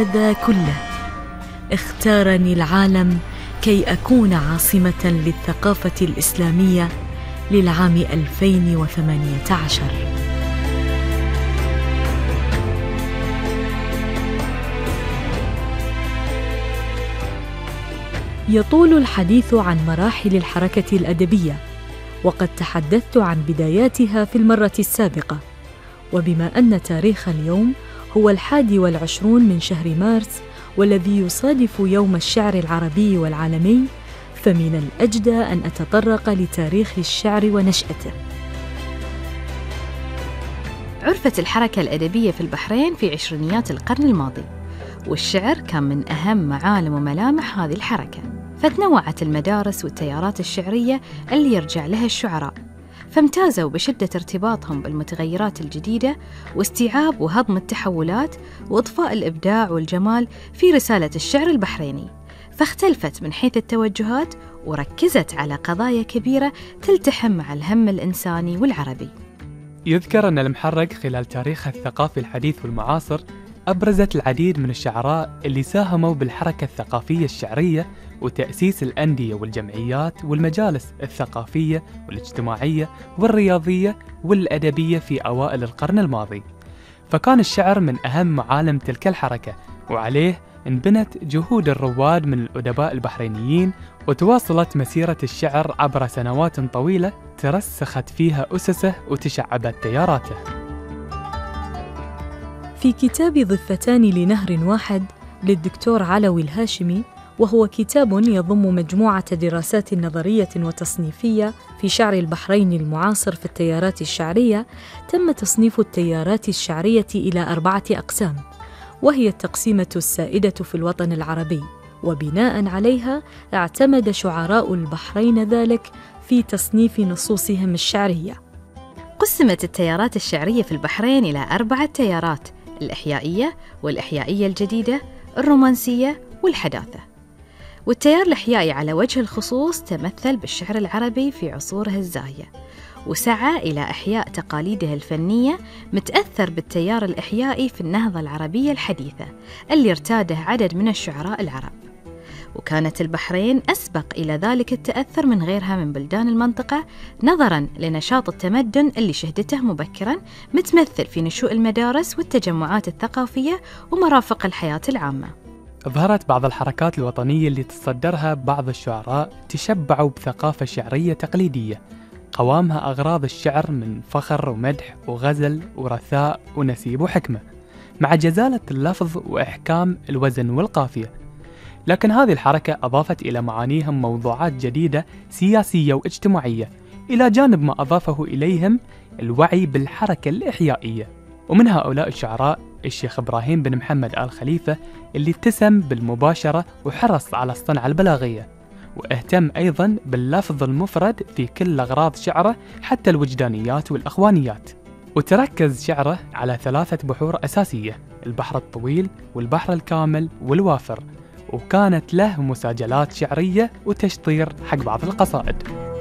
هذا كله اختارني العالم كي أكون عاصمة للثقافة الإسلامية للعام 2018. يطول الحديث عن مراحل الحركة الأدبية، وقد تحدثت عن بداياتها في المرة السابقة. وبما أن تاريخ اليوم هو 21 من شهر مارس، والذي يصادف يوم الشعر العربي والعالمي، فمن الأجدى أن أتطرق لتاريخ الشعر ونشأته. عرفت الحركة الأدبية في البحرين في عشرينيات القرن الماضي، والشعر كان من أهم معالم وملامح هذه الحركة، فتنوعت المدارس والتيارات الشعرية اللي يرجع لها الشعراء، فامتازوا بشدة ارتباطهم بالمتغيرات الجديدة واستيعاب وهضم التحولات وإضفاء الإبداع والجمال في رسالة الشعر البحريني، فاختلفت من حيث التوجهات وركزت على قضايا كبيرة تلتحم مع الهم الإنساني والعربي. يذكر أن المحرق خلال تاريخ الثقافي الحديث والمعاصر أبرزت العديد من الشعراء اللي ساهموا بالحركة الثقافية الشعرية وتأسيس الأندية والجمعيات والمجالس الثقافية والاجتماعية والرياضية والأدبية في أوائل القرن الماضي، فكان الشعر من أهم معالم تلك الحركة، وعليه انبنت جهود الرواد من الأدباء البحرينيين، وتواصلت مسيرة الشعر عبر سنوات طويلة ترسخت فيها أسسه وتشعبت تياراته. في كتاب ضفتان لنهر واحد للدكتور علوي الهاشمي، وهو كتاب يضم مجموعة دراسات نظرية وتصنيفية في شعر البحرين المعاصر في التيارات الشعرية، تم تصنيف التيارات الشعرية إلى 4 أقسام، وهي التقسيمة السائدة في الوطن العربي، وبناء عليها اعتمد شعراء البحرين ذلك في تصنيف نصوصهم الشعرية. قسمت التيارات الشعرية في البحرين إلى 4 تيارات: الإحيائية والإحيائية الجديدة، الرومانسية والحداثة. والتيار الإحيائي على وجه الخصوص تمثل بالشعر العربي في عصوره الزاهية، وسعى إلى إحياء تقاليده الفنية، متأثر بالتيار الإحيائي في النهضة العربية الحديثة اللي ارتاده عدد من الشعراء العرب. وكانت البحرين أسبق إلى ذلك التأثر من غيرها من بلدان المنطقة، نظراً لنشاط التمدن اللي شهدته مبكراً، متمثل في نشوء المدارس والتجمعات الثقافية ومرافق الحياة العامة. ظهرت بعض الحركات الوطنية اللي تصدرها بعض الشعراء تشبعوا بثقافة شعرية تقليدية، قوامها أغراض الشعر من فخر ومدح وغزل ورثاء ونسيب وحكمة، مع جزالة اللفظ وإحكام الوزن والقافية. لكن هذه الحركة أضافت إلى معانيهم موضوعات جديدة سياسية واجتماعية، إلى جانب ما أضافه إليهم الوعي بالحركة الإحيائية. ومن هؤلاء الشعراء الشيخ إبراهيم بن محمد آل خليفة، اللي اتسم بالمباشرة وحرص على الصنعة البلاغية، واهتم أيضاً باللفظ المفرد في كل أغراض شعره حتى الوجدانيات والأخوانيات. وتركز شعره على 3 بحور أساسية: البحر الطويل والبحر الكامل والوافر، وكانت له مساجلات شعرية وتشطير حق بعض القصائد.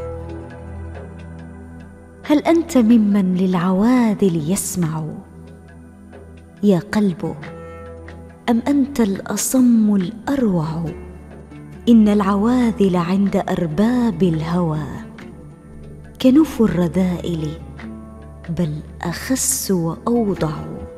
هل أنت ممن للعواذل يسمع يا قلب، أم أنت الأصم الأروع؟ إن العواذل عند أرباب الهوى كنف الرذائل، بل أخس وأوضع.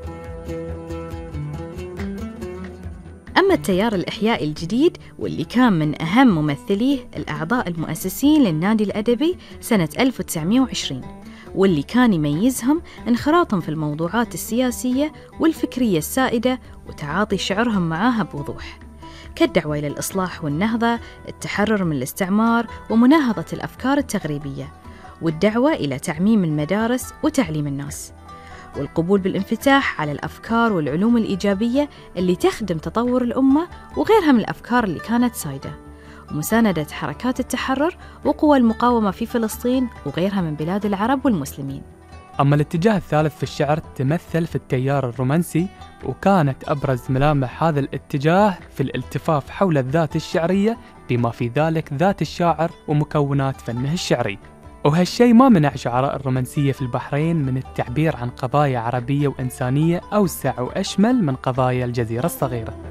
أما التيار الإحيائي الجديد، واللي كان من أهم ممثليه الأعضاء المؤسسين للنادي الأدبي سنة 1920، واللي كان يميزهم انخراطهم في الموضوعات السياسية والفكرية السائدة وتعاطي شعرهم معاها بوضوح، كالدعوة إلى الإصلاح والنهضة، التحرر من الاستعمار ومناهضة الأفكار التغريبية، والدعوة إلى تعميم المدارس وتعليم الناس، والقبول بالانفتاح على الأفكار والعلوم الإيجابية اللي تخدم تطور الأمة وغيرها من الأفكار اللي كانت سائدة، ومساندة حركات التحرر وقوى المقاومة في فلسطين وغيرها من بلاد العرب والمسلمين. أما الاتجاه الثالث في الشعر تمثل في التيار الرومانسي، وكانت أبرز ملامح هذا الاتجاه في الالتفاف حول الذات الشعرية، بما في ذلك ذات الشاعر ومكونات فنه الشعري. وهالشيء ما منع شعراء الرومانسية في البحرين من التعبير عن قضايا عربية وإنسانية أوسع وأشمل من قضايا الجزيرة الصغيرة.